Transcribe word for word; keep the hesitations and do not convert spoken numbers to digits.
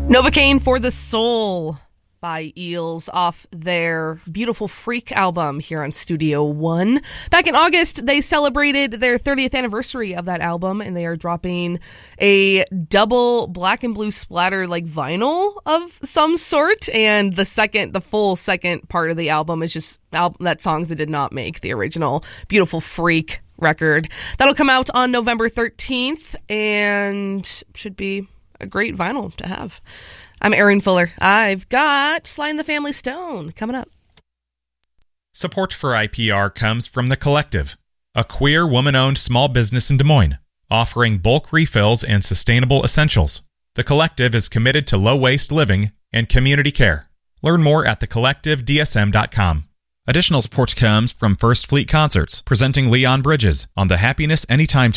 Novocaine for the Soul by Eels off their Beautiful Freak album here on Studio One. Back in August, they celebrated their thirtieth anniversary of that album, and they are dropping a double black and blue splatter like vinyl of some sort. And the second, the full second part of the album is just al- that songs that did not make the original Beautiful Freak record. That'll come out on November thirteenth and should be a great vinyl to have. I'm Erin Fuller. I've got Sly and the Family Stone coming up. Support for I P R comes from The Collective, a queer woman-owned small business in Des Moines, offering bulk refills and sustainable essentials. The Collective is committed to low-waste living and community care. Learn more at the collective d s m dot com. Additional support comes from First Fleet Concerts, presenting Leon Bridges on the Happiness Anytime